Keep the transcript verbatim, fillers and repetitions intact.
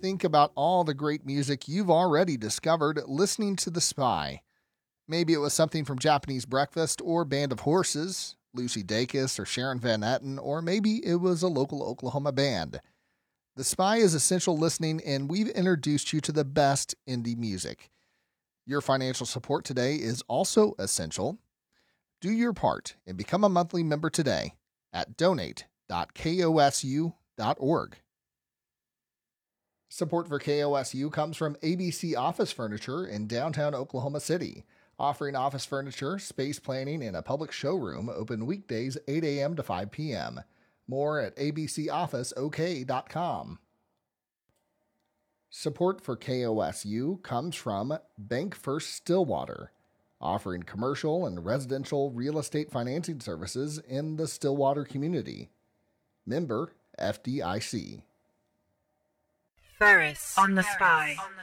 Think about all the great music you've already discovered listening to The Spy. Maybe it was something from Japanese Breakfast or Band of Horses, Lucy Dacus or Sharon Van Etten, or maybe it was a local Oklahoma band. The Spy is essential listening, and we've introduced you to the best indie music. Your financial support today is also essential. Do your part and become a monthly member today at donate dot kosu dot org. Support for K O S U comes from A B C Office Furniture in downtown Oklahoma City, offering office furniture, space planning, and a public showroom open weekdays eight a.m. to five p.m. More at a b c office o k dot com. Support for K O S U comes from Bank First Stillwater, offering commercial and residential real estate financing services in the Stillwater community. Member F D I C. Ferris on the Spy.